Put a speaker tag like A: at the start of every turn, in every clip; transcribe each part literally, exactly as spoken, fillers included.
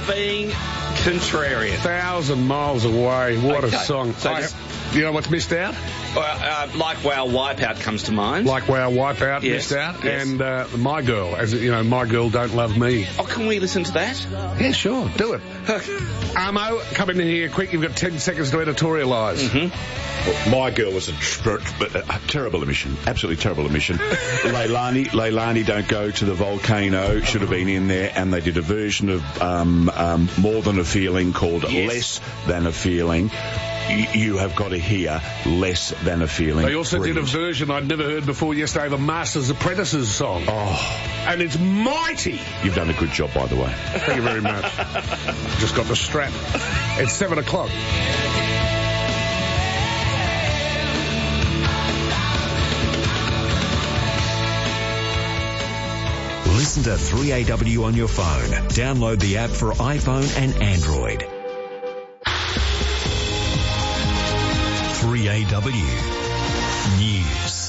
A: being contrarian.
B: Thousand miles away. What
A: Okay.
B: a song.
A: So
B: I-
A: just-
B: you know what's missed out?
A: Uh, uh, like Wow Wipeout comes to mind.
B: Like Wow Wipeout
A: Yes,
B: missed out.
A: yes.
B: And uh, My Girl, as you know, My Girl Don't Love Me.
A: Oh, can we listen to that?
B: Yeah, sure. Do it. Armo, come in here quick. You've got ten seconds to editorialise.
A: Mm-hmm.
C: My Girl was a, tr- tr- a terrible omission, absolutely terrible omission. Leilani, Leilani Don't Go to the Volcano should have been in there, and they did a version of um, um, More Than a Feeling called
A: Yes.
C: Less Than a Feeling. Y- you have got to hear Less Than a Feeling.
B: They also did a
C: Brilliant.
B: version I'd never heard before yesterday of a Masters Apprentices song.
C: Oh,
B: And it's mighty.
C: you've done a good job, by the way.
B: Thank you very much. Just got the strap. It's seven o'clock.
D: Listen to three A W on your phone. Download the app for iPhone and Android. three A W News.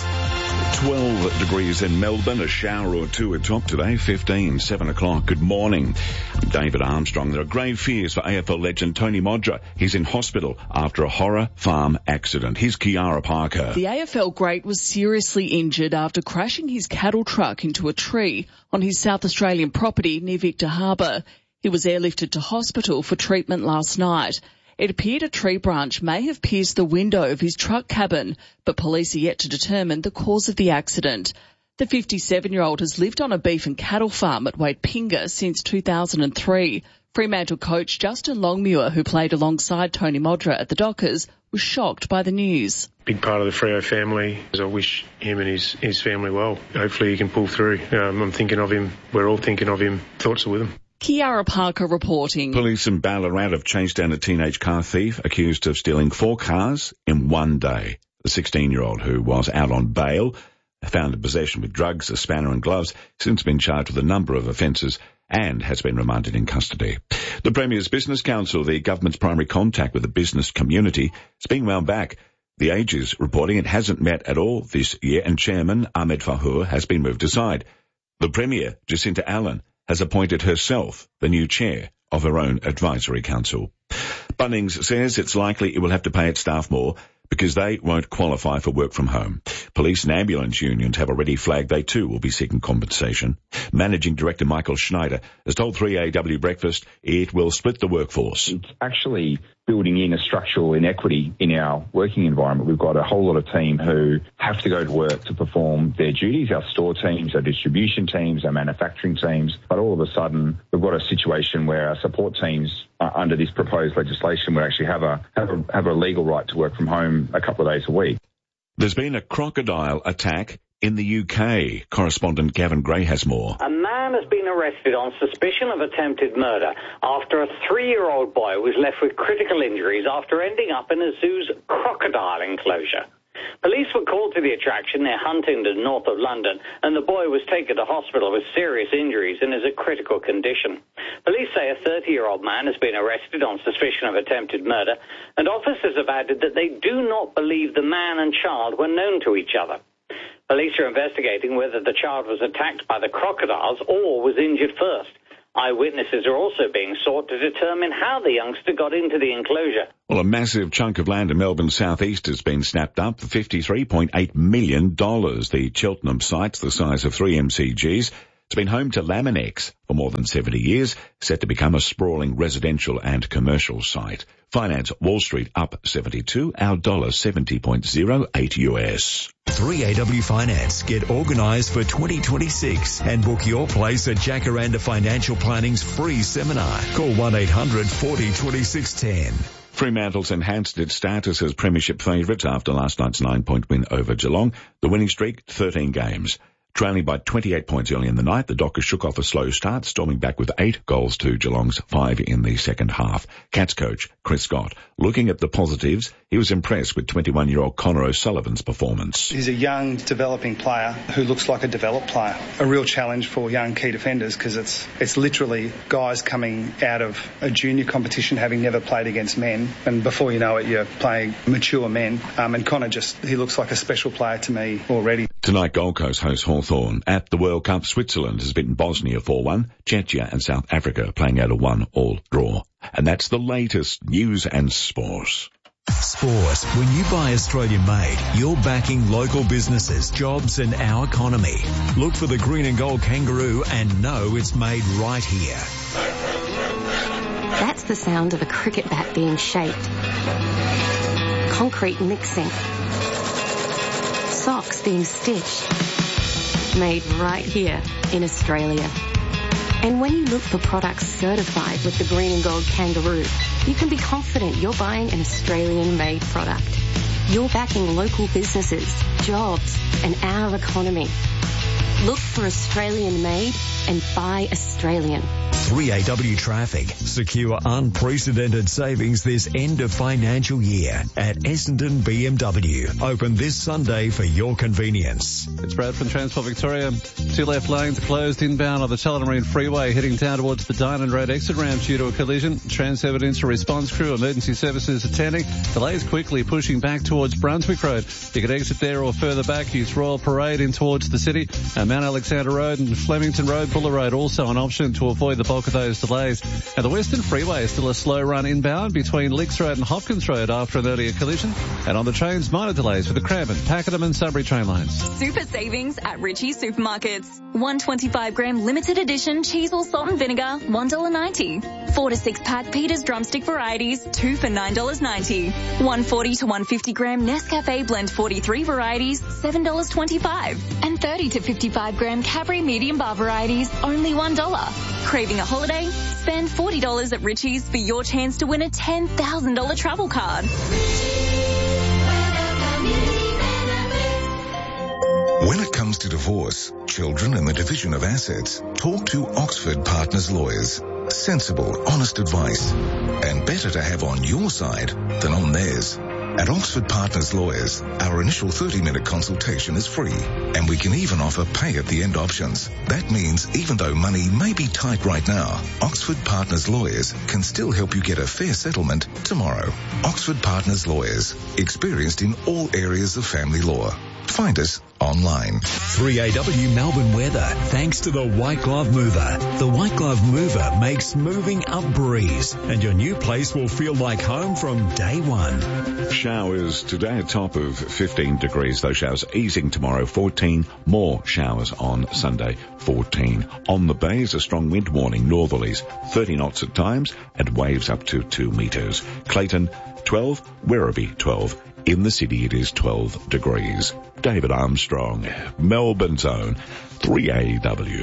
C: twelve degrees in Melbourne, a shower or two atop today, fifteen, seven o'clock. Good morning. I'm David Armstrong. There are grave fears for A F L legend Tony Modra. He's in hospital after a horror farm accident. Here's Kiara Parker.
E: The A F L great was seriously injured after crashing his cattle truck into a tree on his South Australian property near Victor Harbour. He was airlifted to hospital for treatment last night. It appeared a tree branch may have pierced the window of his truck cabin, but police are yet to determine the cause of the accident. The fifty-seven-year-old has lived on a beef and cattle farm at Waitpinga since two thousand three. Fremantle coach Justin Longmuir, who played alongside Tony Modra at the Dockers, was shocked by the news.
F: Big part of the Freo family. I wish him and his, his family well. Hopefully he can pull through. Um, I'm thinking of him. We're all thinking of him. Thoughts are with him.
E: Kiara Parker reporting.
C: Police in Ballarat have chased down a teenage car thief accused of stealing four cars in one day. The sixteen-year-old, who was out on bail, found in possession with drugs, a spanner and gloves, since been charged with a number of offences and has been remanded in custody. The Premier's Business Council, the government's primary contact with the business community, is being wound back. The Age is reporting it hasn't met at all this year, and Chairman Ahmed Fahour has been moved aside. The Premier, Jacinta Allen, has appointed herself the new chair of her own advisory council. Bunnings says it's likely it will have to pay its staff more because they won't qualify for work from home. Police and ambulance unions have already flagged they too will be seeking compensation. Managing Director Michael Schneider has told three A W Breakfast it will split the workforce.
G: It's actually building in a structural inequity in our working environment. We've got a whole lot of team who have to go to work to perform their duties, our store teams, our distribution teams, our manufacturing teams. But all of a sudden, we've got a situation where our support teams, uh, under this proposed legislation, would actually have a, have a have a legal right to work from home a couple of days a week.
C: There's been a crocodile attack in the U K. Correspondent Gavin Gray has more.
H: A man has been arrested on suspicion of attempted murder after a three-year-old boy was left with critical injuries after ending up in a zoo's crocodile enclosure. Police were called to the attraction near Huntingdon, north of London, and the boy was taken to hospital with serious injuries and is in critical condition. Police say a thirty-year-old man has been arrested on suspicion of attempted murder, and officers have added that they do not believe the man and child were known to each other. Police are investigating whether the child was attacked by the crocodiles or was injured first. Eyewitnesses are also being sought to determine how the youngster got into the enclosure.
C: Well, a massive chunk of land in Melbourne's southeast has been snapped up for fifty-three point eight million dollars. The Cheltenham site's the size of three M C Gs. It's been home to Laminex for more than seventy years, set to become a sprawling residential and commercial site. Finance Wall Street up seventy-two, our dollar seventy point zero eight U S.
D: three A W Finance. Get organised for twenty twenty-six and book your place at Jacaranda Financial Planning's free seminar. Call one eight hundred forty twenty-six ten.
C: Fremantle's enhanced its status as premiership favourites after last night's nine-point win over Geelong. The winning streak, thirteen games. Trailing by twenty-eight points early in the night, the Dockers shook off a slow start, storming back with eight goals to Geelong's five in the second half. Cats coach Chris Scott, looking at the positives, he was impressed with twenty-one-year-old Connor O'Sullivan's performance.
I: He's a young, developing player who looks like a developed player. A real challenge for young key defenders because it's it's literally guys coming out of a junior competition having never played against men, and before you know it, you're playing mature men. Um, and Connor just, he looks like a special player to me already.
C: Tonight, Gold Coast hosts Hawthorn. At the World Cup, Switzerland has beaten Bosnia four one. Czechia and South Africa playing out a one-all draw. And that's the latest news and sport.
D: Sport. When you buy Australian made, you're backing local businesses, jobs and our economy. Look for the green and gold kangaroo and know it's made right here.
J: That's the sound of a cricket bat being shaped. Concrete mixing. Socks being stitched. Made right here in Australia. And when you look for products certified with the green and gold kangaroo, you can be confident you're buying an Australian-made product. You're backing local businesses, jobs, and our economy. Look for Australian-made and buy Australian.
D: three A W Traffic. Secure unprecedented savings this end of financial year at Essendon B M W. Open this Sunday for your convenience.
K: It's Brad from Transport Victoria. Two left lanes closed inbound on the Tullamarine Freeway heading down towards the Dynon Road exit ramp due to a collision. Transurban Incident Response Crew, emergency services attending. Delays quickly pushing back towards Brunswick Road. You can exit there or further back. Use Royal Parade in towards the city. And Mount Alexander Road and Flemington Road, Buller Road also an option to avoid the bulk of those delays. And the Western Freeway is still a slow run inbound between Licks Road and Hopkins Road after an earlier collision. And on the trains, minor delays for the Crampton, Pakenham and Sudbury train lines.
L: Super savings at Ritchie's Supermarkets. one twenty-five gram limited edition cheese or salt and vinegar, one dollar ninety. four to six pack Peter's drumstick varieties, two for nine dollars ninety. one forty to one fifty gram Nescafe blend forty-three varieties, seven dollars twenty-five. And thirty to fifty-five gram Cadbury medium bar varieties, only one dollar. Craving a holiday? Spend forty dollars at Ritchie's for your chance to win a ten thousand dollars travel card.
M: When it comes to divorce, children and the division of assets, talk to Oxford Partners Lawyers. Sensible, honest advice. And better to have on your side than on theirs. At Oxford Partners Lawyers, our initial thirty minute consultation is free, and we can even offer pay-at-the-end options. That means even though money may be tight right now, Oxford Partners Lawyers can still help you get a fair settlement tomorrow. Oxford Partners Lawyers, experienced in all areas of family law. Find us online.
D: three A W Melbourne weather, thanks to the White Glove Mover. The White Glove Mover makes moving a breeze, and your new place will feel like home from day one.
C: Showers today, a top of fifteen degrees. Those showers easing tomorrow, fourteen. More showers on Sunday, fourteen. On the bay is a strong wind warning, northerlies, thirty knots at times, and waves up to two metres. Clayton, twelve. Werribee, twelve. In the city, it is twelve degrees. David Armstrong, Melbourne's own three A W.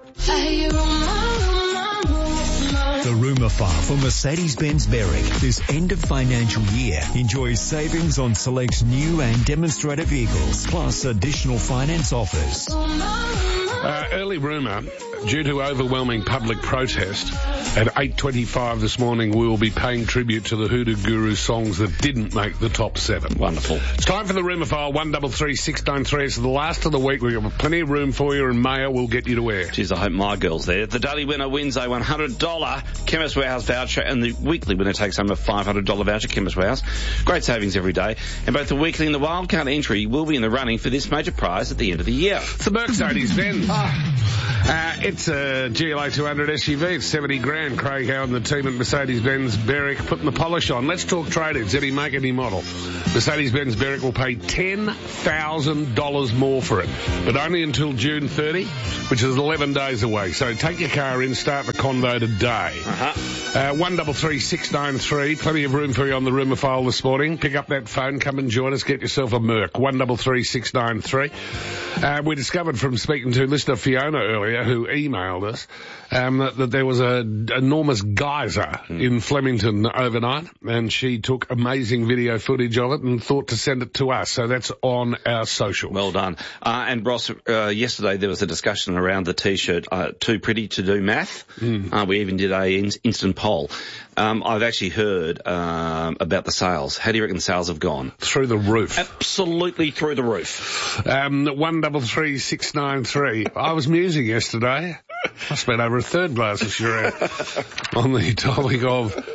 D: The rumour file for Mercedes-Benz Berwick. This end of financial year, enjoy savings on select new and demonstrator vehicles, plus additional finance offers.
B: Uh, early rumour, due to overwhelming public protest, at eight twenty-five this morning we will be paying tribute to the Hoodoo Guru songs that didn't make the top seven.
A: Wonderful.
B: It's time for the rumour file, one double three six nine three. It's the last of the week. We've got plenty of room for you, and Mayo will get you to where.
A: Geez, I hope my girl's there. The daily winner wins a one hundred dollars Chemist Warehouse voucher, and the weekly winner takes home a five hundred dollars voucher, Chemist Warehouse. Great savings every day. And both the weekly and the wildcard entry will be in the running for this major prize at the end of the year.
B: It's the Mercedes-Benz. Uh, it's a G L A two hundred S U V. It's seventy grand. Craig Howard and the team at Mercedes-Benz Berwick putting the polish on. Let's talk trade-ins. Any make, any model. Mercedes-Benz Berwick will pay ten thousand dollars more for it, but only until June thirtieth, which is eleven days away. So take your car in, start the convo today.
A: Uh-huh.
B: Uh, one double three six nine three. Plenty of room for you on the rumour file this morning. Pick up that phone, come and join us, get yourself a Merc. one double three six nine three. Uh, we discovered from speaking to listener Fiona earlier, who emailed us, um, that, that there was an enormous geyser mm. in Flemington overnight, and she took amazing video footage of it and thought to send it to us. So that's on our social.
A: Well done. Uh, and Ross, uh, yesterday there was a discussion around the T-shirt, uh, Too Pretty to Do Math. Mm. Uh, we even did a in- instant poll. Um, I've actually heard um, about the sales. How do you reckon the sales have gone?
B: Through the roof.
A: Absolutely through the roof.
B: Um, one double three six nine three. I was musing yesterday. I spent over a third glass of Shiraz on the topic of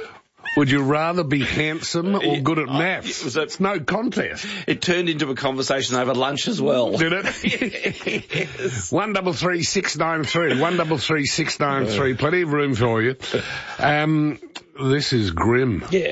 B: Would you rather be handsome or
A: Yeah,
B: good at
A: I-
B: maths?
A: it was a-
B: It's no contest.
A: It turned into a conversation over lunch as well.
B: Did it? One double three six nine three. One double three six nine three. Plenty of room for you. Um, this is grim.
A: Yeah.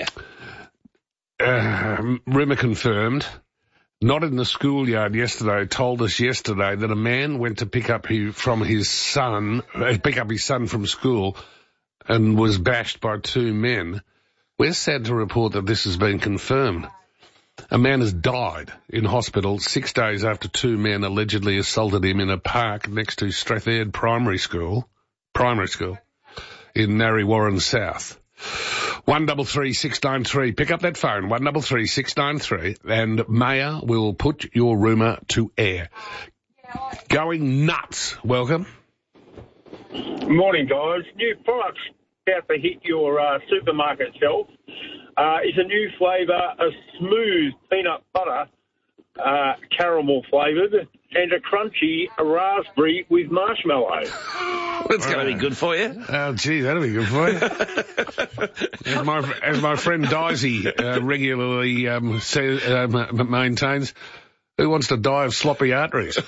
B: Uh, rumour confirmed. Not in the schoolyard yesterday. Told us yesterday that a man went to pick up his, from his son, uh, pick up his son from school, and was bashed by two men. We're sad to report that this has been confirmed. A man has died in hospital six days after two men allegedly assaulted him in a park next to Strathayr Primary School, primary school, in Narre Warren South. One double three six nine three. Pick up that phone. One double three six nine three, and Maya will put your rumour to air. Going nuts. Welcome.
N: Morning, guys. New products about to hit your uh, supermarket shelf. Uh, is a new flavour, a smooth peanut butter, uh, caramel flavoured, and a crunchy raspberry with marshmallow.
A: That's going to be good for you.
B: Oh, gee, that'll be good for you. as, my, as my friend Daisy uh, regularly um, says, uh, m- maintains, who wants to die of sloppy arteries?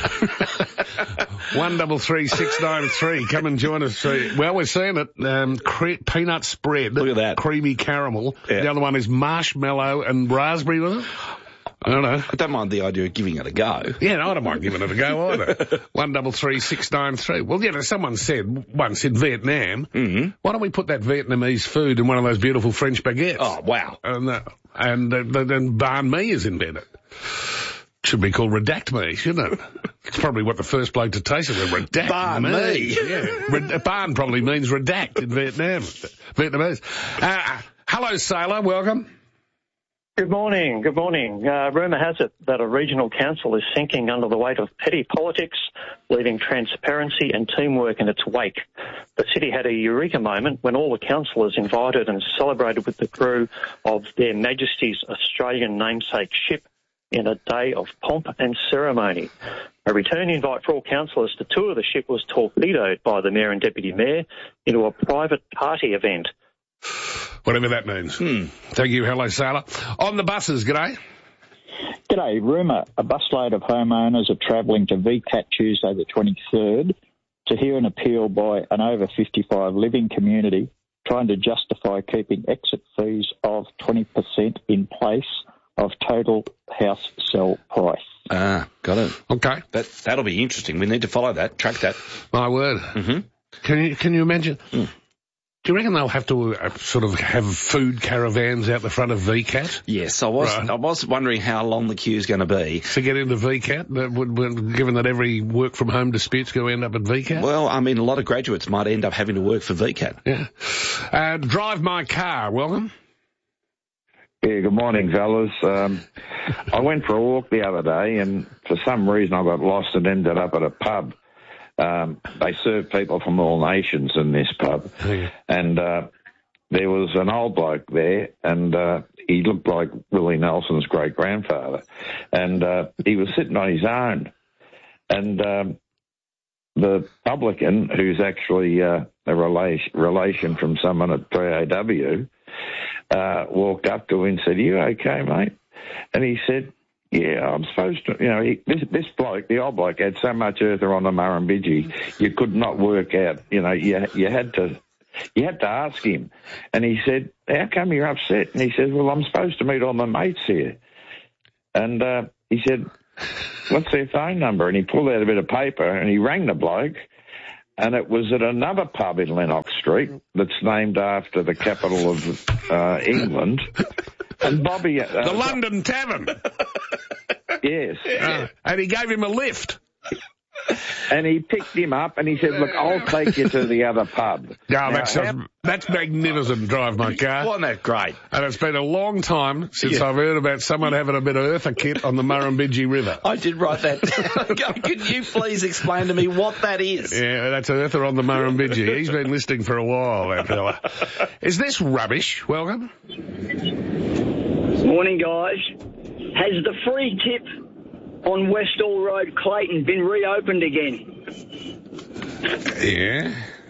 B: One double three six nine three. Come and join us. Well, we're seeing it. Um, cre- peanut spread.
A: Look at that.
B: Creamy caramel.
A: Yeah.
B: The other one is marshmallow and raspberry, was it? I don't know.
A: I don't mind the idea of giving it a go.
B: Yeah, no, I don't mind giving it a go either. One double three six nine three. Well, yeah, someone said once in Vietnam,
A: Mm-hmm.
B: why don't we put that Vietnamese food in one of those beautiful French baguettes?
A: Oh, wow.
B: And uh, and uh, then banh mi is invented. Should be called redact me, shouldn't it? It's probably what the first bloke to taste it was, redact
A: Banh
B: me.
A: mi.
B: Yeah, Red- banh probably means redact in Vietnam. Vietnamese. Uh, hello, sailor. Welcome.
O: Good morning. Good morning. Uh, rumour has it that a regional council is sinking under the weight of petty politics, leaving transparency and teamwork in its wake. The city had a eureka moment when all the councillors invited and celebrated with the crew of Their Majesty's Australian namesake ship in a day of pomp and ceremony. A return invite for all councillors to tour the ship was torpedoed by the Mayor and Deputy Mayor into a private party event.
B: Whatever that means.
A: Hmm.
B: Thank you. Hello, sailor. On the buses, g'day.
P: G'day. Rumour, a busload of homeowners are travelling to V CAT Tuesday the twenty-third to hear an appeal by an over fifty-five living community trying to justify keeping exit fees of twenty percent in place of total house sell price.
A: Ah, got it.
B: Okay.
A: That, that'll be interesting. We need to follow that, track that.
B: My word.
A: Mm-hmm.
B: Can you, can you imagine?
A: Mm.
B: Do you reckon they'll have to uh, sort of have food caravans out the front of V CAT?
A: Yes, I was
B: Right.
A: I was wondering how long the queue's going to be.
B: To get into V CAT, that would, would, given that every work-from-home dispute's going to end up at V CAT?
A: Well, I mean, a lot of graduates might end up having to work for V CAT.
B: Yeah. Uh, drive my car. Welcome.
Q: Yeah, good morning, fellas. Um, I went for a walk the other day, and for some reason I got lost and ended up at a pub. Um, they serve people from all nations in this pub,
B: Yeah.
Q: and uh, there was an old bloke there, and uh, he looked like Willie Nelson's great-grandfather, and uh, he was sitting on his own, and um, the publican, who's actually uh, a relation, relation from someone at P A W, uh, walked up to him and said, "Are you okay, mate?" And he said, "Yeah, I'm supposed to," you know, he, this, this bloke, the old bloke, had so much earther on the Murrumbidgee, you could not work out, you know, you, you had to, you had to ask him. And he said, "How come you're upset?" And he said, "Well, I'm supposed to meet all my mates here." And, uh, he said, "What's their phone number?" And he pulled out a bit of paper and he rang the bloke. And it was at another pub in Lennox Street that's named after the capital of uh, England. And Bobby... Uh,
B: the London Tavern.
Q: Yes.
B: Uh, and he gave him a lift.
Q: And he picked him up and he said, "Look, I'll take you to the other pub."
B: Yeah,
Q: Now,
B: that's,
Q: how-
B: that's magnificent, drive my car.
A: Wasn't that great?
B: And it's been a long time since
A: Yeah.
B: I've heard about someone having a bit of earther kit on the Murrumbidgee River.
A: I did write that down. Could you please explain to me what that is?
B: Yeah, that's earther on the Murrumbidgee. He's been listening for a while, that fella. Is this rubbish? Welcome.
R: Morning, guys. Has the free tip on Westall Road, Clayton, been reopened again?
B: Yeah.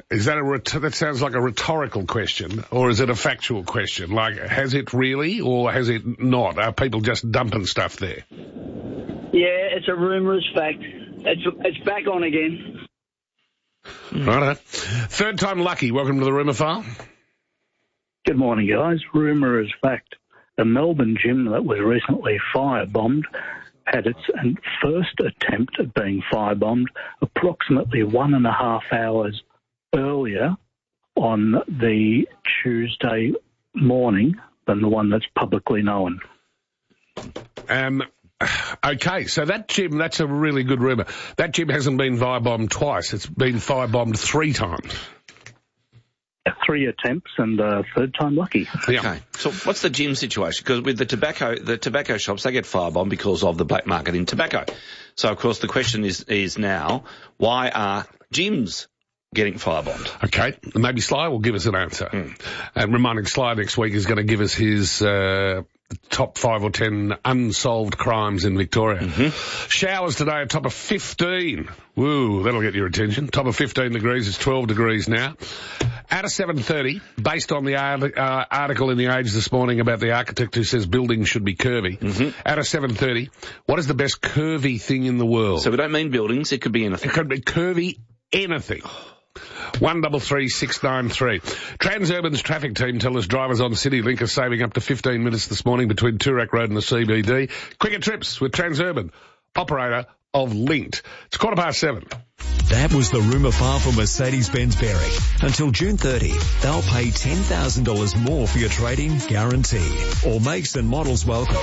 B: Is that a ret- that sounds like a rhetorical question, or is it a factual question? Like, has it really, or has it not? Are people just dumping stuff there?
R: Yeah, it's a rumour, it's fact. It's, it's back on again.
B: Righto. Third time lucky. Welcome to the Rumour File.
S: Good morning, guys. Rumour is fact. The Melbourne gym that was recently firebombed had its first attempt at being firebombed approximately one and a half hours earlier on the Tuesday morning than the one that's publicly known.
B: Um, okay, so that gym, that's a really good rumour. That gym hasn't been firebombed twice. It's been firebombed three times.
S: Three attempts and uh, third time lucky.
A: Okay. So what's the gym situation? Because with the tobacco, the tobacco shops, they get firebombed because of the black market in tobacco. So of course the question is is now, why are gyms getting firebombed?
B: Okay, maybe Sly will give us an answer. Mm. And reminding Sly next week is going to give us his uh, top five or ten unsolved crimes in Victoria. Mm-hmm. Showers today, a top of fifteen. Woo, that'll get your attention. Top of fifteen degrees, it's twelve degrees now. At a seven thirty, based on the art- uh, article in The Age this morning about the architect who says buildings should be curvy, mm-hmm. at a seven thirty, what is the best curvy thing in the world?
A: So we don't mean buildings, it could be anything.
B: It could be curvy anything. One double three six nine three. Transurban's traffic team tell us drivers on CityLink are saving up to fifteen minutes this morning between Toorak Road and the C B D. Quicker trips with Transurban, operator of Linked. It's quarter past seven.
D: That was the rumour file for Mercedes-Benz Berwick. Until June thirtieth, they'll pay ten thousand dollars more for your trade-in guaranteed. All makes and models welcome.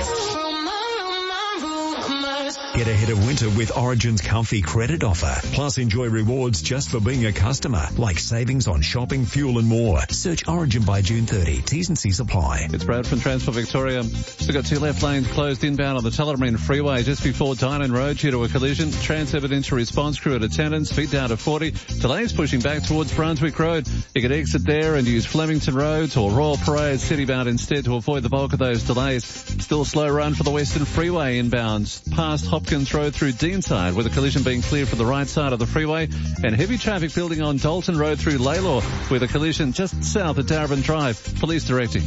D: Get ahead of winter with Origin's comfy credit offer. Plus enjoy rewards just for being a customer, like savings on shopping, fuel and more. Search Origin by June thirtieth. T's and C's apply.
K: It's Brad from Transport Victoria. We've got two left lanes closed inbound on the Tullamarine Freeway just before Dynon Road due to a collision. Transevidential response crew at attendance, speed down to forty. Delays pushing back towards Brunswick Road. You can exit there and use Flemington Roads or Royal Parade citybound instead to avoid the bulk of those delays. Still slow run for the Western Freeway inbound past Hopkins Road through Deanside, with a collision being cleared for the right side of the freeway, and heavy traffic building on Dalton Road through Laylaw, with a collision just south of Darabin Drive. Police directing.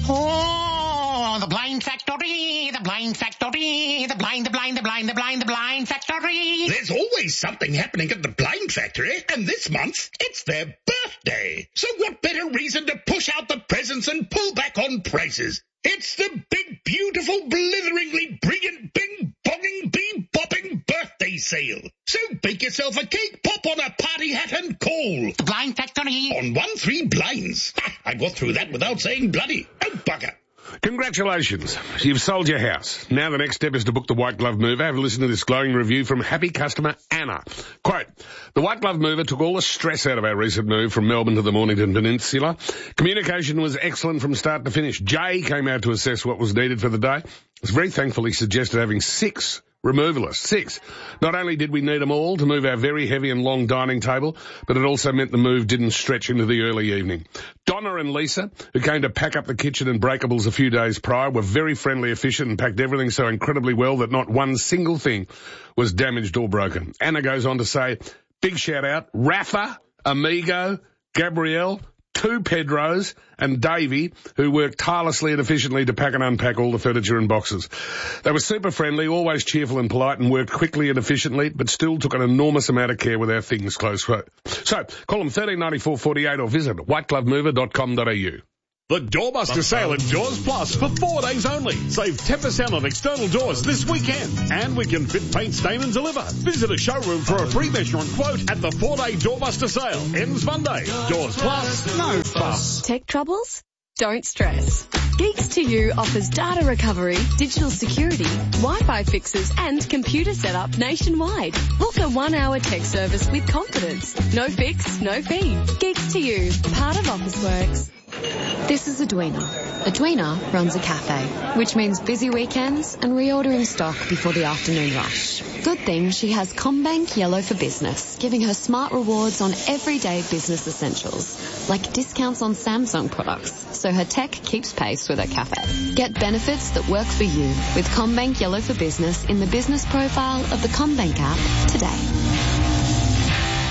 T: Oh, the blind factory, the blind factory, the blind, the blind, the blind, the blind, the blind factory.
U: There's always something happening at the blind factory, and this month it's their birthday. So what better reason to push out the presents and pull back on prices? It's the big, beautiful, blitheringly brilliant, bing-bonging, bee-bopping birthday sale. So bake yourself a cake, pop on a party hat and call.
T: The Blind Factory.
U: On one three blinds. Ha, I got through that without saying bloody. Oh, bugger.
B: Congratulations. You've sold your house. Now the next step is to book the White Glove Mover. Have a listen to this glowing review from happy customer Anna. Quote, the White Glove Mover took all the stress out of our recent move from Melbourne to the Mornington Peninsula. Communication was excellent from start to finish. Jay came out to assess what was needed for the day. I was very thankful he suggested having six removalists. Six. Not only did we need them all to move our very heavy and long dining table, but it also meant the move didn't stretch into the early evening. Donna and Lisa, who came to pack up the kitchen and breakables a few days prior, were very friendly, efficient, and packed everything so incredibly well that not one single thing was damaged or broken. Anna goes on to say, big shout out, Rafa, Amigo, Gabrielle, two Pedros, and Davey, who worked tirelessly and efficiently to pack and unpack all the furniture and boxes. They were super friendly, always cheerful and polite, and worked quickly and efficiently, but still took an enormous amount of care with our things close. So, call them thirteen ninety-four forty-eight or visit white glove mover dot com dot a u.
V: The Doorbuster sale at Doors Plus for four days only. Save ten percent on external doors this weekend. And we can fit, paint, stain and deliver. Visit a showroom for a free measure and quote at the four-day Doorbuster sale. Ends Monday. Doors Plus, no fuss.
W: Tech troubles? Don't stress. Geeks to You offers data recovery, digital security, Wi-Fi fixes and computer setup nationwide. Book a one-hour tech service with confidence. No fix, no fee. Geeks to You, part of Officeworks.
X: This is Edwina. Edwina runs a cafe, which means busy weekends and reordering stock before the afternoon rush. Good thing she has CommBank Yellow for Business, giving her smart rewards on everyday business essentials, like discounts on Samsung products, so her tech keeps pace with her cafe. Get benefits that work for you with CommBank Yellow for Business in the business profile of the CommBank app today.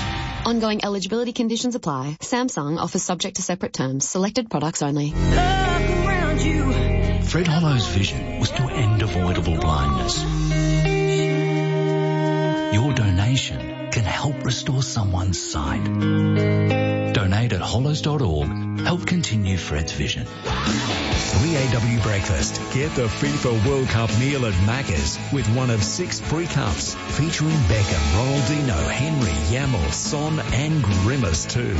X: Ongoing eligibility conditions apply. Samsung offers subject to separate terms. Selected products only.
E: Fred Hollow's vision was to end avoidable blindness. Your donation can help restore someone's sight. Donate at hollows dot org. Help continue Fred's vision.
D: three A W Breakfast. Get the FIFA World Cup meal at Macca's with one of six free cups featuring Beckham, Ronaldinho, Henry, Yamal, Son and Grimace too.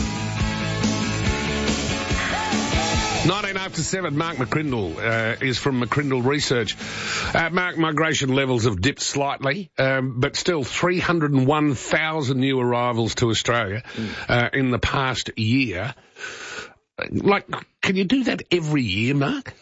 B: nineteen after seven, Mark McCrindle uh, is from McCrindle Research. Uh, Mark, migration levels have dipped slightly, um, but still three hundred one thousand new arrivals to Australia uh, in the past year. Like, can you do that every year, Mark?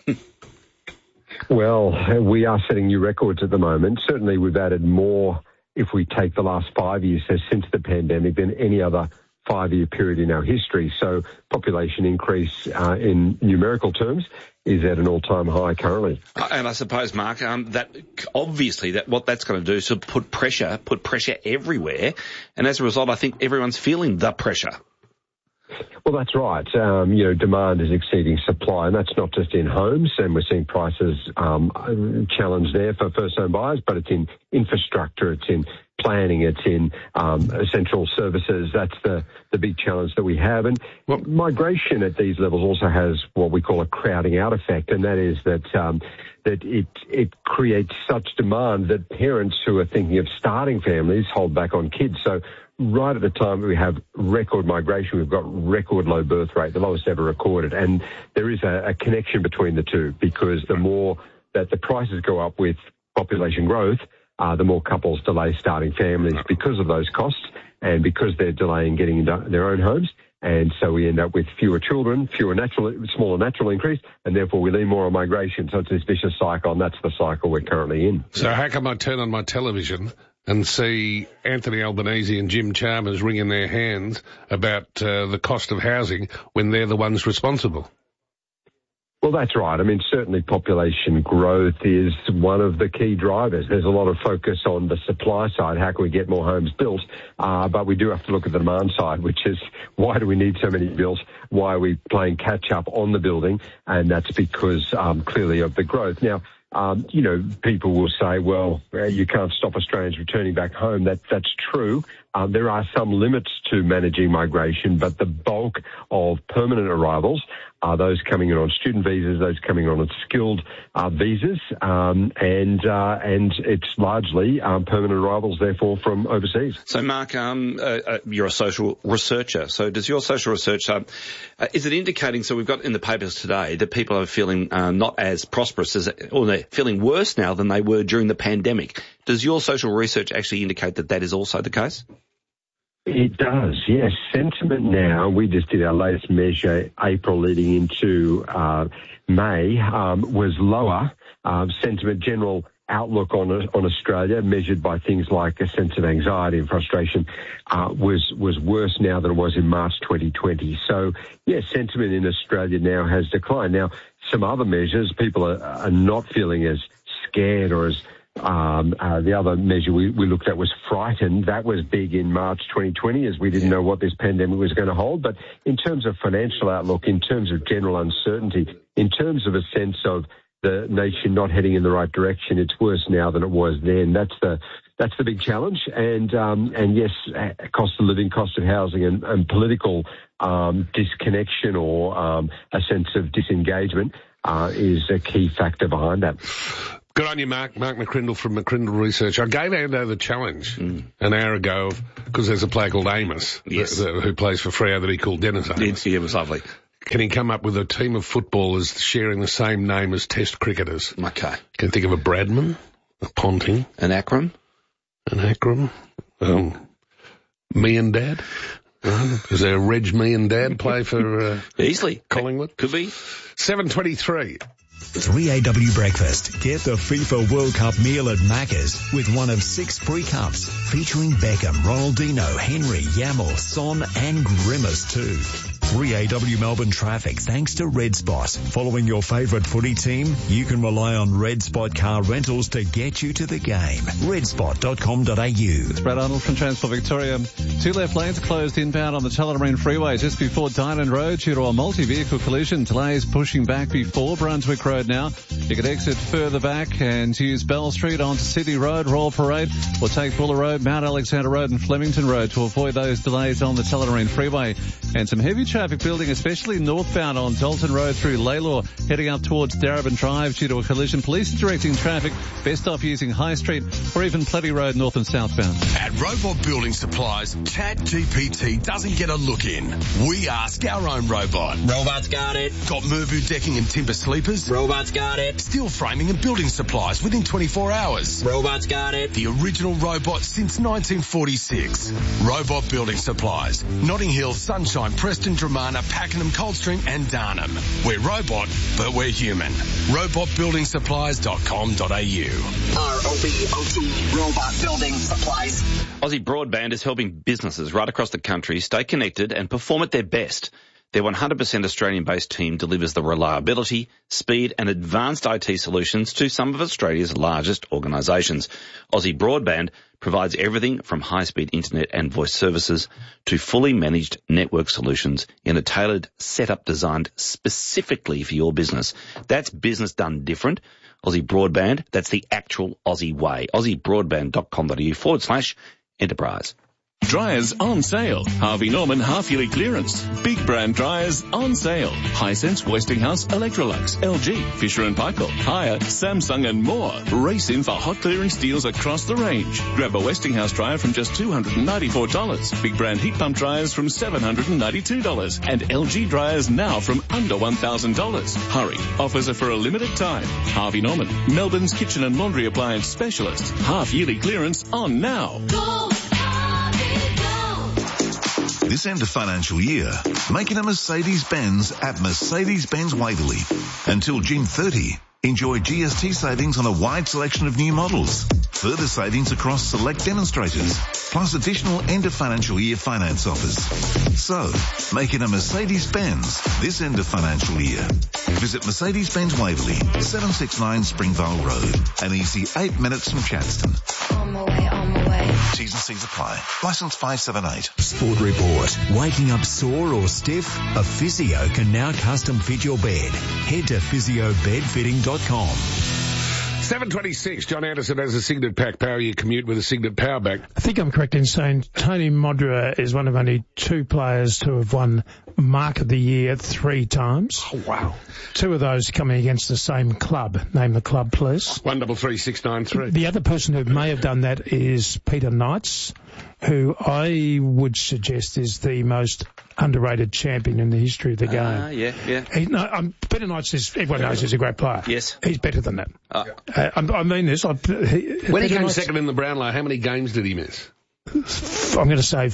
F: Well, we are setting new records at the moment. Certainly we've added more, if we take the last five years, so since the pandemic, than any other five-year period in our history. So population increase uh, in numerical terms is at an all-time high currently.
A: Uh, and I suppose, Mark, um, that obviously that what that's going to do is to put pressure, put pressure everywhere. And as a result, I think everyone's feeling the pressure.
F: Well, that's right. Um, you know, demand is exceeding supply, and that's not just in homes, and we're seeing prices um, challenged there for first-home buyers, but it's in infrastructure, it's in planning, it's in um, essential services. That's the, the big challenge that we have. And well, migration at these levels also has what we call a crowding out effect, and that is that um, that it it creates such demand that parents who are thinking of starting families hold back on kids. So right at the time we have record migration, we've got record low birth rate, the lowest ever recorded. And there is a, a connection between the two, because the more that the prices go up with population growth, uh, the more couples delay starting families because of those costs and because they're delaying getting into their own homes. And so we end up with fewer children, fewer natural, smaller natural increase, and therefore we lean more on migration. So it's this vicious cycle, and that's the cycle we're currently in.
B: So how come I turn on my television and see Anthony Albanese and Jim Chalmers wringing their hands about uh, the cost of housing when they're the ones responsible?
F: Well, that's right. I mean, certainly population growth is one of the key drivers. There's a lot of focus on the supply side. How can we get more homes built? Uh, but we do have to look at the demand side, which is why do we need so many built? Why are we playing catch up on the building? And that's because um, clearly of the growth. Now, Um, you know, people will say, well, you can't stop Australians returning back home. That, that's true. Um, there are some limits to managing migration, but the bulk of permanent arrivals are those coming in on student visas, those coming on skilled uh, visas, um, and uh, and it's largely um, permanent arrivals, therefore, from overseas.
A: So, Mark, um, uh, uh, you're a social researcher. So does your social research, uh, uh, is it indicating, so we've got in the papers today that people are feeling uh, not as prosperous as, or they're feeling worse now than they were during the pandemic. Does your social research actually indicate that that is also the case?
F: It does, yes. Sentiment now, we just did our latest measure, April leading into uh, May, um, was lower. Uh, sentiment, general outlook on on Australia, measured by things like a sense of anxiety and frustration, uh, was was worse now than it was in March twenty twenty. So, yes, sentiment in Australia now has declined. Now, some other measures, people are, are not feeling as scared or as Um, uh, the other measure we, we looked at was frightened. That was big in March twenty twenty, as we didn't know what this pandemic was going to hold. But in terms of financial outlook, in terms of general uncertainty, in terms of a sense of the nation not heading in the right direction, it's worse now than it was then. That's the that's the big challenge. And um, and yes, cost of living, cost of housing, and, and political um, disconnection or um, a sense of disengagement uh, is a key factor behind that.
B: Good on you, Mark. Mark McCrindle from McCrindle Research. I gave Ando the challenge mm. an hour ago because there's a player called Amos
A: yes.
B: the, the, who plays for Freo that he called Dennis Amos.
A: Yeah, it was lovely.
B: Can he come up with a team of footballers sharing the same name as Test cricketers?
A: Okay.
B: Can you think of a Bradman, a Ponting,
A: an Akram,
B: an Akram, um, me and Dad? Uh, is there a Reg me and Dad play for uh,
A: easily
B: Collingwood?
A: Could be.
B: seven twenty-three.
D: three A W Breakfast. Get the FIFA World Cup meal at Macca's with one of six free cups featuring Beckham, Ronaldinho, Henry, Yamal, Son and Grimace too. Free A W Melbourne traffic thanks to Red Spot. Following your favourite footy team, you can rely on Red Spot car rentals to get you to the game. red spot dot com dot a u.
K: It's Brad Arnold from Transport Victoria. Two left lanes closed inbound on the Tullamarine Freeway just before Dynon Road due to a multi-vehicle collision. Delays pushing back before Brunswick Road now. You can exit further back and use Bell Street onto City Road, Royal Parade, or take Buller Road, Mount Alexander Road and Flemington Road to avoid those delays on the Tullamarine Freeway. And some heavy traffic building, especially northbound on Dalton Road through Laylaw, heading up towards Darebin Drive due to a collision. Police are directing traffic. Best off using High Street or even Plenty Road north and southbound.
G: At Robot Building Supplies, ChatGPT doesn't get a look in. We ask our own robot.
H: Robot's got it.
G: Got Mervu decking and timber sleepers?
H: Robot's got it.
G: Steel framing and building supplies within twenty-four hours?
H: Robot's got it.
G: The original robot since nineteen forty-six. Robot Building Supplies. Notting Hill, Sunshine, Preston, Dramana, Pakenham, Coldstream and Darnham. We're robot, but we're human. robot building supplies dot com dot a u.
H: R O B O T, Robot Building Supplies.
A: Aussie Broadband is helping businesses right across the country stay connected and perform at their best. Their one hundred percent Australian-based team delivers the reliability, speed and advanced I T solutions to some of Australia's largest organisations. Aussie Broadband provides everything from high-speed internet and voice services to fully managed network solutions in a tailored setup designed specifically for your business. That's business done different. Aussie Broadband, that's the actual Aussie way. aussie broadband dot com dot a u forward slash enterprise.
I: Dryers on sale. Harvey Norman half-yearly clearance. Big brand dryers on sale. Hisense, Westinghouse, Electrolux, L G, Fisher and Paykel, Haier, Samsung and more. Race in for hot clearance deals across the range. Grab a Westinghouse dryer from just two hundred ninety-four dollars. Big brand heat pump dryers from seven hundred ninety-two dollars. And L G dryers now from under one thousand dollars. Hurry. Offers are for a limited time. Harvey Norman, Melbourne's kitchen and laundry appliance specialist. Half-yearly clearance on now.
J: Go! This end of financial year, making a Mercedes-Benz at Mercedes-Benz Waverley. Until June thirtieth, enjoy G S T savings on a wide selection of new models. Further savings across select demonstrators, plus additional end of financial year finance offers. So, make it a Mercedes-Benz this end of financial year. Visit Mercedes-Benz Waverley, seven sixty-nine Springvale Road, an easy eight minutes from Chadstone.
X: On my way, on my way.
J: T's and C's apply. Licence five seven eight.
D: Sport Report. Waking up sore or stiff? A physio can now custom fit your bed. Head to physio bed fitting dot com.
B: seven twenty-six, John Anderson has a Signet Pack. Power your commute with a Signet Power Bank.
Y: I think I'm correct in saying Tony Modra is one of only two players to have won Mark of the Year three times.
B: Oh, wow.
Y: Two of those coming against the same club. Name the club, please.
B: one double three six nine three.
Y: The other person who may have done that is Peter Knights, who I would suggest is the most underrated champion in the history of the game.
A: Ah, uh, yeah, yeah.
Y: He, no, um, Peter Knights is, everyone knows he's a great player.
A: Yes.
Y: He's better than that.
A: Uh,
Y: uh, I, I mean this. I, he,
B: when
Y: Peter
B: he came
Y: Knights,
B: second in the Brownlow, how many games did he miss?
Y: I'm going to say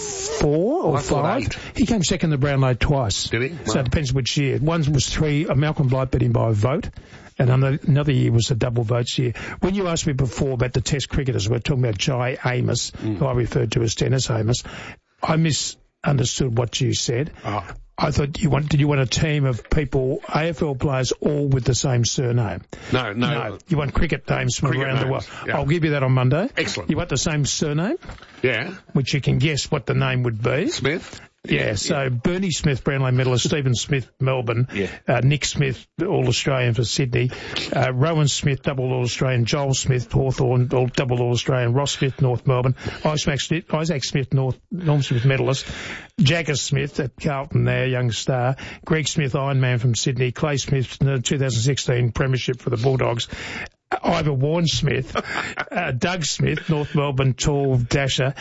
Y: four or
B: I thought
Y: five.
B: eight.
Y: He came second in the Brownlow twice.
B: Did he?
Y: So
B: Wow.
Y: it depends which year. One was three. Uh, Malcolm Blight beat him by a vote. And another, another year was a double votes year. When you asked me before about the Test cricketers, we we're talking about Jai Amos, mm. who I referred to as Dennis Amos. I misunderstood what you said.
B: Oh.
Y: I thought you want, did you want a team of people, A F L players, all with the same surname?
B: No, no.
Y: No. You want cricket names from
B: Cricket
Y: around
B: names,
Y: the world.
B: yeah.
Y: I'll give you that on Monday.
B: Excellent.
Y: You want the same surname?
B: Yeah.
Y: Which you can guess what the name would be.
B: Smith?
Y: Yeah,
B: Yeah,
Y: so
B: yeah.
Y: Bernie Smith, Brownlow medalist, Stephen Smith, Melbourne,
A: Yeah.
Y: uh, Nick Smith, All-Australian for Sydney, uh, Rowan Smith, double All-Australian, Joel Smith, Hawthorn, all double All-Australian, Ross Smith, North Melbourne, Isaac Smith, Isaac Smith, North, Norm Smith medalist, Jagger Smith at Carlton there, young star, Greg Smith, Ironman from Sydney, Clay Smith, twenty sixteen Premiership for the Bulldogs, Ivor Warren Smith, uh, Doug Smith, North Melbourne, tall dasher,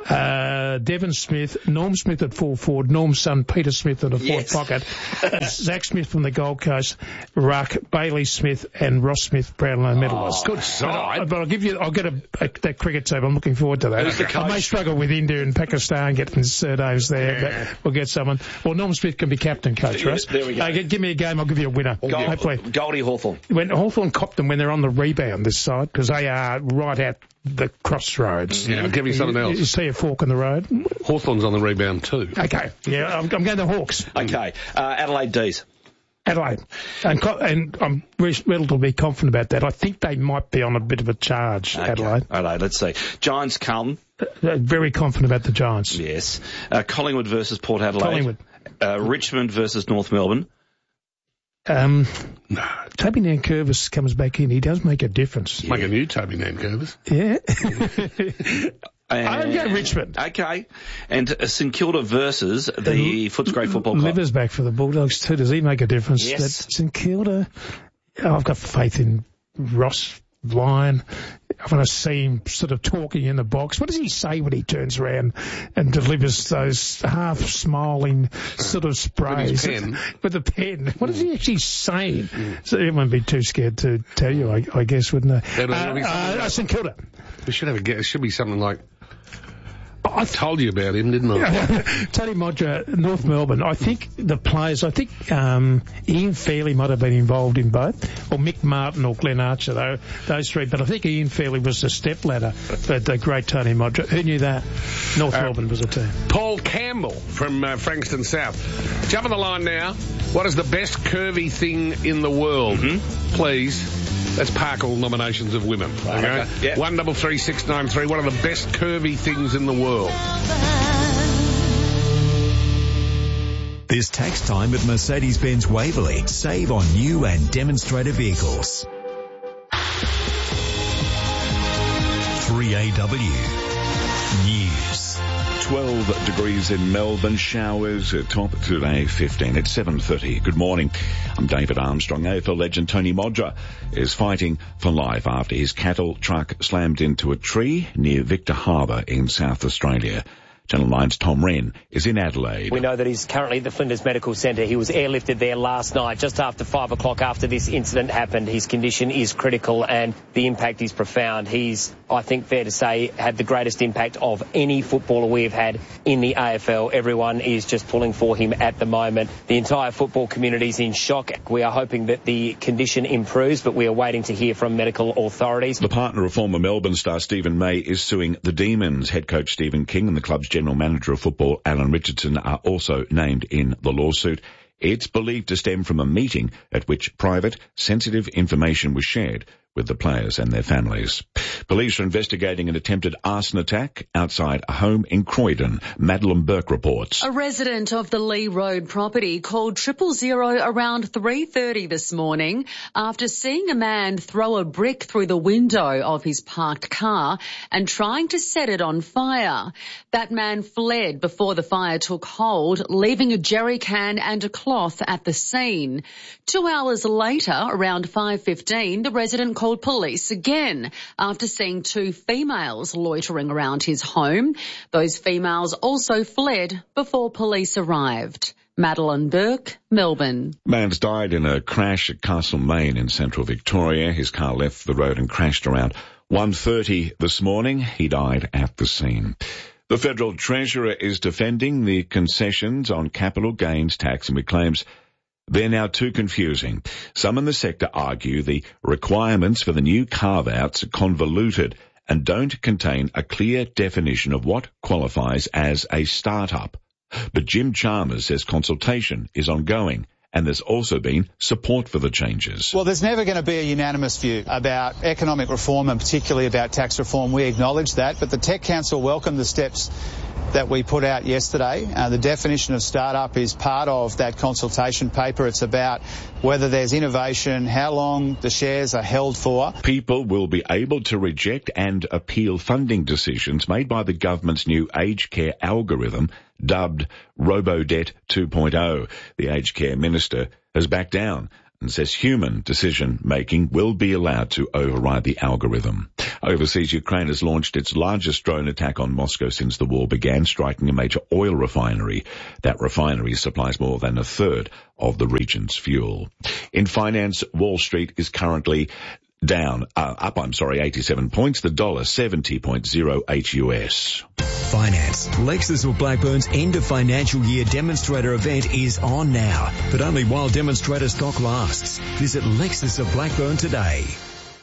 Y: uh, Devon Smith, Norm Smith at full forward, Norm's son Peter Smith at a fourth
A: Yes.
Y: pocket, uh, Zach Smith from the Gold Coast, Ruck, Bailey Smith and Ross Smith, Brownlow medalist.
B: Good
Y: But,
B: side.
Y: I, but I'll give you, I'll get a, a that cricket team. I'm looking forward to that.
B: Who's the
Y: I may
B: coach?
Y: struggle with India and Pakistan getting surnames there,
B: Yeah.
Y: but we'll get someone. Well, Norm Smith can be captain, coach,
A: Yeah,
Y: Russ.
A: there we go.
Y: Uh, g- give me a game, I'll give you a winner. Hopefully.
A: Goldie Hawthorn.
Y: When Hawthorn copped them when they're on the rebound this side, because they are right at the crossroads.
B: Yeah, I'll give you something else.
Y: You see a fork in the road?
B: Hawthorn's on the rebound too.
Y: Okay, yeah, I'm, I'm going to Hawks.
A: Okay, uh, Adelaide D's.
Y: Adelaide. And, co- and I'm relatively confident about that. I think they might be on a bit of a charge,
A: Okay.
Y: Adelaide.
A: Adelaide, let's see. Giants, Carlton.
Y: Uh, very confident about the Giants.
A: Yes. Uh, Collingwood versus Port Adelaide.
Y: Collingwood.
A: Uh, Richmond versus North Melbourne.
Y: Um, Toby Nankervis comes back in. He does make a difference.
B: Make a new Toby Nankervis.
Y: Yeah. I'm going Richmond.
A: Okay. And uh, St Kilda versus the Footscray Football Club.
Y: Liver's back for the Bulldogs too. Does he make a difference?
A: Yes.
Y: That St Kilda, oh, I've got faith in Ross Lyon. I want to see him sort of talking in the box. What does he say when he turns around and delivers those half-smiling sort of sprays?
B: With his pen.
Y: With the pen. What is he actually saying? Mm. So everyone would be too scared to tell you, I, I guess, wouldn't they?
B: It'll, it'll
Y: uh, uh, St Kilda.
B: We should have a guess. It should be something like... I told you about him, didn't I?
Y: Tony Modra, North Melbourne. I think the players, I think um, Ian Fairley might have been involved in both, or Mick Martin or Glenn Archer, though, those three. But I think Ian Fairley was the stepladder for the great Tony Modra. Who knew that? North uh, Melbourne was a team.
B: Paul Campbell from uh, Frankston South. Jump on the line now. What is the best curvy thing in the world? Mm-hmm. Please. That's park all nominations of women.
A: Right,
B: okay?
A: okay. Yep.
B: One double three six nine three. One of the best curvy things in the world.
D: This tax time at Mercedes-Benz Waverley. Save on new and demonstrator vehicles. three A W News.
C: twelve degrees in Melbourne, showers at top today, fifteen at seven thirty. Good morning. I'm David Armstrong. A F L legend Tony Modra is fighting for life after his cattle truck slammed into a tree near Victor Harbour in South Australia. Channel nine's Tom Wren is in Adelaide.
L: We know that he's currently at the Flinders Medical Centre. He was airlifted there last night, just after five o'clock after this incident happened. His condition is critical and the impact is profound. He's, I think, fair to say, had the greatest impact of any footballer we have had in the A F L. Everyone is just pulling for him at the moment. The entire football community is in shock. We are hoping that the condition improves, but we are waiting to hear from medical authorities.
C: The partner of former Melbourne star Stephen May is suing the Demons. Head coach Stephen King and the club's General Manager of Football, Alan Richardson, are also named in the lawsuit. It's believed to stem from a meeting at which private, sensitive information was shared with the players and their families. Police are investigating an attempted arson attack outside a home in Croydon. Madeline Burke reports.
M: A resident of the Lee Road property called triple zero around three thirty this morning after seeing a man throw a brick through the window of his parked car and trying to set it on fire. That man fled before the fire took hold, leaving a jerry can and a cloth at the scene. Two hours later, around five fifteen, the resident called police again after seeing two females loitering around his home. Those females also fled before police arrived. Madeline Burke, Melbourne.
C: Man's died in a crash at Castlemaine in central Victoria. His car left the road and crashed around one thirty this morning. He died at the scene. The Federal Treasurer is defending the concessions on capital gains tax and claims they're now too confusing. Some in the sector argue the requirements for the new carve-outs are convoluted and don't contain a clear definition of what qualifies as a start-up. But Jim Chalmers says consultation is ongoing and there's also been support for the changes.
N: Well, there's never going to be a unanimous view about economic reform and particularly about tax reform. We acknowledge that, but the Tech Council welcomed the steps that we put out yesterday. Uh, the definition of startup is part of that consultation paper. It's about whether there's innovation, how long the shares are held for.
C: People will be able to reject and appeal funding decisions made by the government's new aged care algorithm dubbed RoboDebt two point oh. The aged care minister has backed down and says human decision-making will be allowed to override the algorithm. Overseas, Ukraine has launched its largest drone attack on Moscow since the war began, striking a major oil refinery. That refinery supplies more than a third of the region's fuel. In finance, Wall Street is currently down, uh, up, I'm sorry, eighty-seven points, the dollar seventy point oh eight U S.
D: Finance. Lexus of Blackburn's end of financial year demonstrator event is on now, but only while demonstrator stock lasts. Visit Lexus of Blackburn today.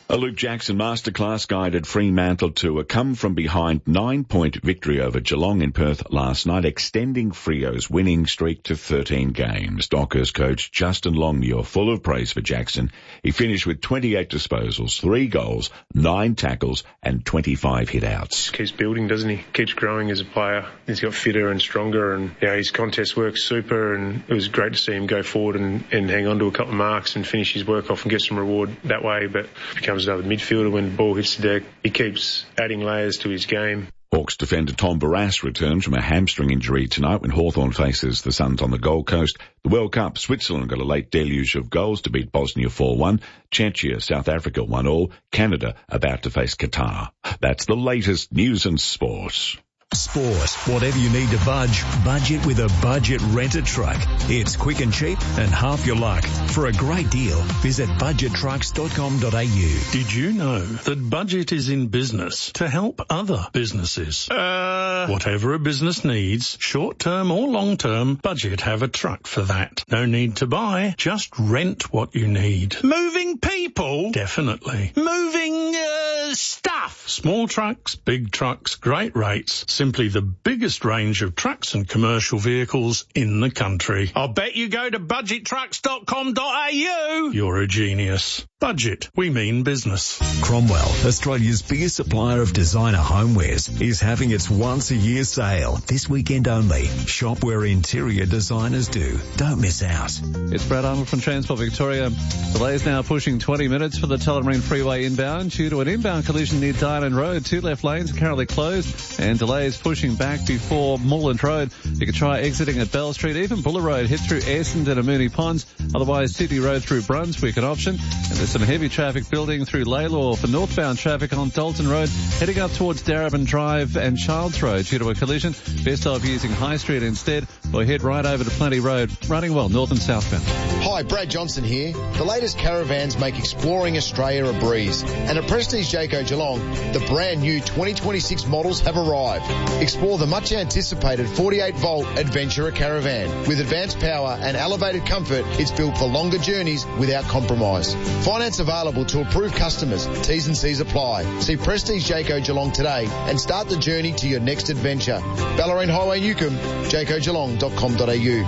C: A Luke Jackson Masterclass guided Fremantle to a come-from-behind nine-point victory over Geelong in Perth last night, extending Freo's winning streak to thirteen games. Dockers coach Justin Longmuir full of praise for Jackson. He finished with twenty-eight disposals, three goals, nine tackles and twenty-five hit-outs.
O: Keeps building, doesn't he? Keeps growing as a player. He's got fitter and stronger, and you know, his contest work's super, and it was great to see him go forward and, and hang on to a couple of marks and finish his work off and get some reward that way, but becomes another midfielder when the ball hits the deck. He keeps adding layers to his game.
C: Hawks defender Tom Barrass returns from a hamstring injury tonight when Hawthorn faces the Suns on the Gold Coast. The World Cup, Switzerland got a late deluge of goals to beat Bosnia four one. Czechia, South Africa one all. Canada about to face Qatar. That's the latest news and sport.
D: Sport. Whatever you need to budge, budget with a budget renter truck. It's quick and cheap and half your luck. For a great deal, visit budget trucks dot com dot a u.
P: Did you know that Budget is in business to help other businesses? Uh, Whatever a business needs, short-term or long-term, Budget have a truck for that. No need to buy, just rent what you need. Moving people? Definitely. Moving, uh, stuff? Small trucks, big trucks, great rates. Simply the biggest range of trucks and commercial vehicles in the country. I'll bet you go to budget trucks dot com dot a u. You're a genius. Budget. We mean business.
D: Cromwell, Australia's biggest supplier of designer homewares, is having its once-a-year sale. This weekend only. Shop where interior designers do. Don't miss out.
K: It's Brad Arnold from Transport Victoria. Delays now pushing twenty minutes for the Tullamarine Freeway inbound due to an inbound collision near Dynon Road. Two left lanes are currently closed and delays pushing back before Moreland Road. You can try exiting at Bell Street, even Buller Road, hit through Essendon and Moonee Ponds. Otherwise, Sydney Road through Brunswick an option. And there's some heavy traffic building through Laylaw for northbound traffic on Dalton Road, heading up towards Darebin Drive and Childs Road due to a collision. Best of using High Street instead, or head right over to Plenty Road, running well north and southbound.
Q: Hi, Brad Johnson here. The latest caravans make exploring Australia a breeze. And at Prestige Jayco Geelong, the brand new twenty twenty-six models have arrived. Explore the much anticipated forty-eight volt Adventurer Caravan. With advanced power and elevated comfort, it's built for longer journeys without compromise. Finance available to approved customers. T's and C's apply. See Prestige Jayco Geelong today and start the journey to your next adventure. Ballerine Highway Newcomb, jayco geelong dot com dot a u.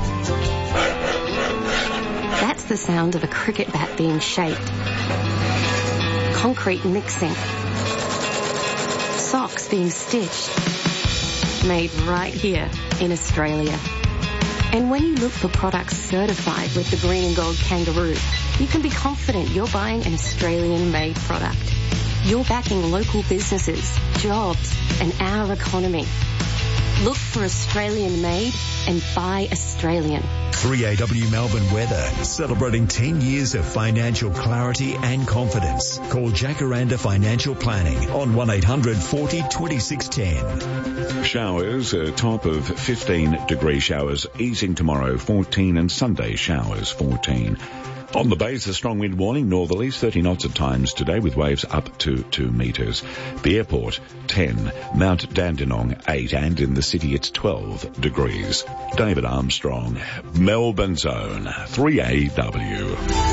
R: That's the sound of a cricket bat being shaped. Concrete mixing. Socks being stitched. Made right here in Australia. And when you look for products certified with the Green and Gold Kangaroo, you can be confident you're buying an Australian-made product. You're backing local businesses, jobs, and our economy. Look for Australian-made and buy Australian.
D: three A W Melbourne Weather, celebrating ten years of financial clarity and confidence. Call Jacaranda Financial Planning on one eight hundred forty twenty-six ten.
C: Showers, a top of fifteen degree showers, easing tomorrow fourteen, and Sunday showers fourteen. On the base, a strong wind warning, northerlies thirty knots at times today with waves up to two metres. The airport, ten. Mount Dandenong, eight. And in the city, it's twelve degrees. David Armstrong, Melbourne Zone, three A W.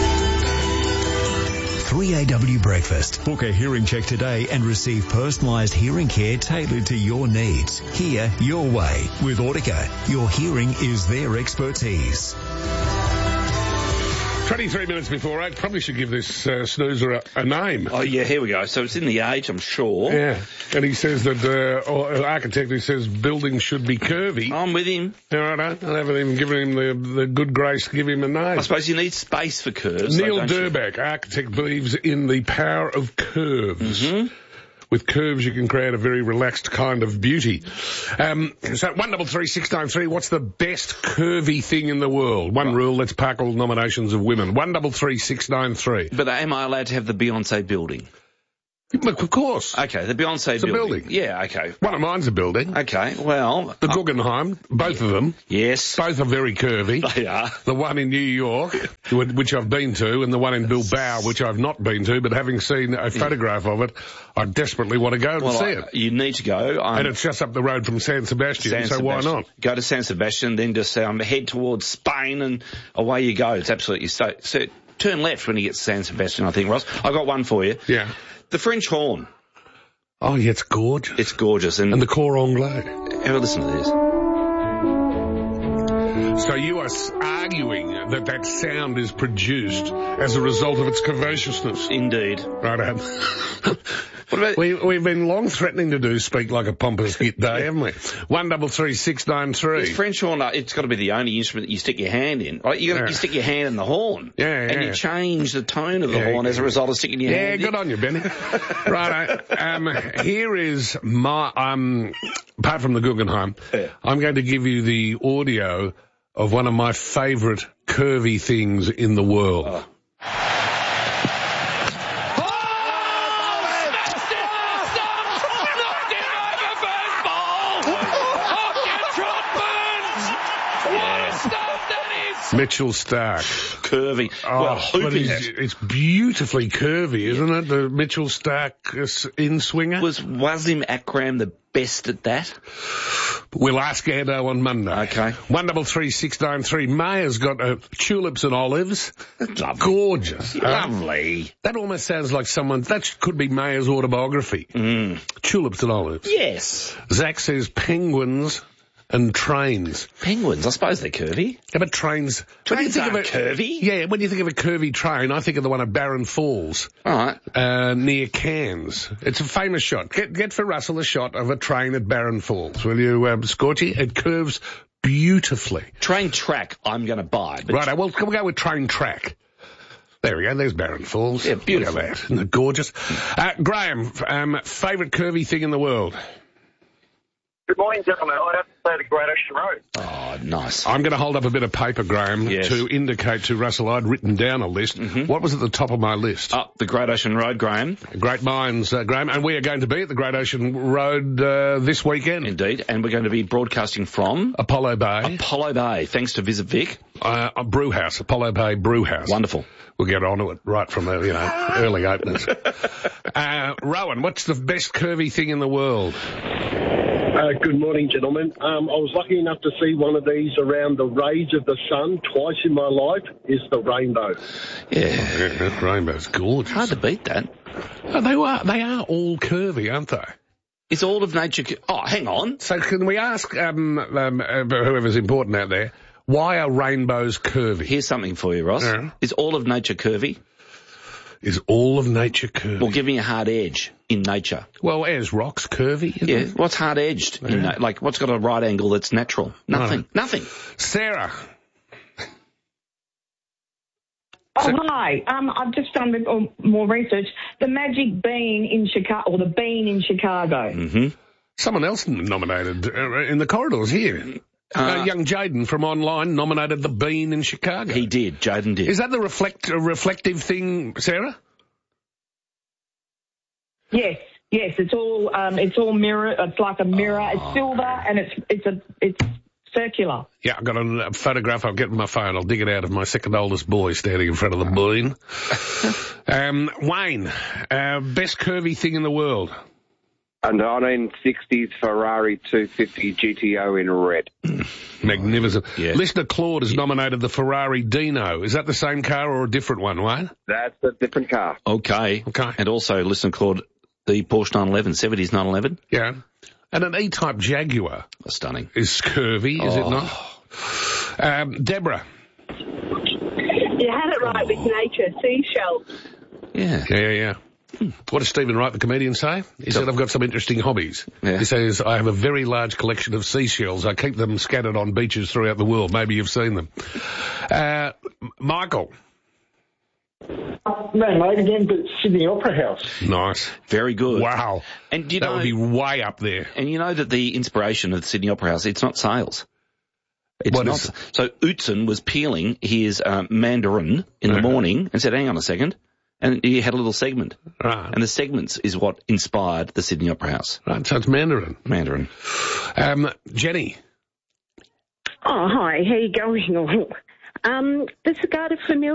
D: three A W Breakfast. Book a hearing check today and receive personalised hearing care tailored to your needs. Hear your way. With Audica, your hearing is their expertise.
B: twenty-three minutes before eight. Probably should give this uh, snoozer a, a name.
A: Oh, yeah, here we go. So it's in the Age, I'm sure.
B: Yeah. And he says that, uh, or, an architect who says buildings should be curvy.
A: I'm with him.
B: All right, I haven't even given him the, the good grace to give him a name.
A: I suppose you need space for curves.
B: Neil
A: though,
B: Durback, architect, believes in the power of curves.
A: Mm-hmm.
B: With curves, you can create a very relaxed kind of beauty. Um, so, one double three six nine three. What's the best curvy thing in the world? One rule: let's park all nominations of women. One double three six nine three.
A: But am I allowed to have the Beyonce building?
B: Of course.
A: Okay, the Beyonce
B: it's
A: building.
B: a building.
A: Yeah, okay.
B: One of mine's a building.
A: Okay, well...
B: The Guggenheim, both of them.
A: Yes.
B: Both are very curvy.
A: They are.
B: The one in New York, which I've been to, and the one in Bilbao, which I've not been to, but having seen a photograph of it, I desperately want to go and
A: well,
B: see
A: I,
B: it.
A: You need to go. Um,
B: and it's just up the road from San Sebastian,
A: San
B: so
A: Sebastian.
B: why not?
A: Go to San Sebastian, then just um, head towards Spain, and away you go. It's absolutely so... so turn left when you get to San Sebastian, I think, Ross. I got one for you.
B: Yeah.
A: The French horn.
B: Oh, yeah, it's gorgeous.
A: It's gorgeous. And,
B: and the cor anglais.
A: Have a listen to this.
B: So you are arguing that that sound is produced as a result of its curvaceousness?
A: Indeed.
B: Right on. What about, we, we've been long threatening to do Speak Like a Pompous Git Day, haven't we? One double three six nine three.
A: It's French horn. It's got to be the only instrument that you stick your hand in. Right? You, gotta, yeah. you stick your hand in the horn.
B: Yeah, yeah.
A: And you change the tone of the
B: yeah,
A: horn
B: yeah.
A: as a result of sticking your
B: yeah,
A: hand in.
B: Yeah, good on you, Benny. Right. Um, here is my, um, apart from the Guggenheim, yeah. I'm going to give you the audio of one of my favourite curvy things in the world.
A: Oh.
B: Mitchell Starc.
A: Curvy.
B: Oh,
A: well, hooping
B: it's, it's beautifully curvy, isn't it? The Mitchell Starc in-swinger.
A: Was Wasim Akram the best at that?
B: We'll ask Ado on Monday.
A: Okay.
B: One double three six nine three. Maya's got uh, tulips and olives.
A: Lovely.
B: Gorgeous.
A: Lovely.
B: Uh, that almost sounds like someone, that could be Maya's autobiography.
A: Mm.
B: Tulips and olives.
A: Yes.
B: Zach says penguins and trains.
A: Penguins, I suppose they're curvy.
B: Yeah, but trains...
A: Trains aren't curvy.
B: Yeah, when you think of a curvy train, I think of the one at Barron Falls.
A: All right.
B: Uh, near Cairns. It's a famous shot. Get get for Russell a shot of a train at Barron Falls, will you, um, Scorchy? It curves beautifully.
A: Train track, I'm going to buy. But
B: right, well, we'll go with train track. There we go, there's Barron Falls.
A: Yeah, beautiful.
B: Look at that. Isn't it gorgeous? Uh, Graham, um, favourite curvy thing in the world?
S: Good morning, gentlemen. I'd have to say the Great Ocean Road.
A: Oh, nice.
B: I'm going to hold up a bit of paper, Graham,
A: yes.
B: to indicate to Russell I'd written down a list.
A: Mm-hmm.
B: What was at the top of my list?
A: Up the Great Ocean Road, Graham.
B: Great minds, uh, Graham. And we are going to be at the Great Ocean Road uh, this weekend.
A: Indeed. And we're going to be broadcasting from...
B: Apollo Bay.
A: Apollo Bay, thanks to Visit Vic.
B: Uh, a brew house, Apollo Bay Brew House.
A: Wonderful.
B: We'll get onto it right from the, you know, early openers. uh, Rowan, what's the best curvy thing in the world?
T: Uh, good morning, gentlemen. Um, I was lucky enough to see one of these around the rays of the sun twice in my life. Is the rainbow.
A: Yeah,
B: yeah that rainbow's gorgeous.
A: Hard to beat that.
B: Oh, they are. They are all curvy, aren't they?
A: It's all of nature. Oh, hang on.
B: So can we ask um, um, uh, whoever's important out there, why are rainbows curvy?
A: Here's something for you, Ross.
B: Yeah.
A: Is all of nature curvy?
B: Is all of nature curvy?
A: Well, give me a hard edge in nature.
B: Well, as rocks curvy, isn't
A: yeah.
B: it?
A: What's hard edged? Yeah. In na- like, what's got a right angle that's natural? Nothing.
B: Right.
A: Nothing.
B: Sarah.
U: Oh, so, hi. Um, I've just done a bit more research. The magic bean in Chicago, or the bean in Chicago.
B: Mm-hmm. Someone else nominated uh, in the corridors here. Uh, uh, young Jaden from online nominated the bean in Chicago.
A: He did. Jaden did.
B: Is that the reflect uh, reflective thing, Sarah?
U: Yes, yes. It's all um, it's all mirror. It's like a mirror. Oh. It's silver and it's it's a it's circular.
B: Yeah, I've got a photograph. I'll get my phone. I'll dig it out of my second oldest boy standing in front of the bean. um, Wayne, uh, best curvy thing in the world.
V: A nineteen sixties Ferrari two fifty G T O in red.
B: Magnificent.
A: Yeah.
B: Listener Claude has nominated the Ferrari Dino. Is that the same car or a different one, Wayne?
V: That's a different car.
A: Okay.
B: Okay.
A: And also, listener Claude, the Porsche nine eleven, seventies nine eleven.
B: Yeah. And an E-Type Jaguar.
A: Stunning.
B: Is curvy, is
A: oh.
B: it not? Um, Deborah.
W: You had it right with nature, seashells.
B: Yeah. Yeah, yeah. What does Stephen Wright, the comedian, say? He said, I've got some interesting hobbies.
A: Yeah.
B: He says, I have a very large collection of seashells. I keep them scattered on beaches throughout the world. Maybe you've seen them. Uh, Michael.
T: No, mate, again, but Sydney Opera House.
B: Nice.
A: Very good.
B: Wow.
A: And do you
B: that
A: know,
B: would be way up there.
A: And you know that the inspiration of the Sydney Opera House, it's not sales. It's
B: what
A: not.
B: Is...
A: So Utzon was peeling his uh, mandarin in the
B: uh-huh.
A: morning and said, hang on a second. And he had a little segment.
B: Right.
A: And the segments is what inspired the Sydney Opera House.
B: Right, so it's Mandarin.
A: Mandarin.
B: Um, Jenny.
W: Oh, hi. How you going? Um, the Sagada Familia